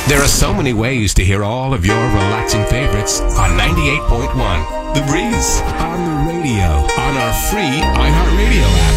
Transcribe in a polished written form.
There are so many ways to hear all of your relaxing favorites on 98.1 The Breeze, on the radio, on our free iHeartRadio app,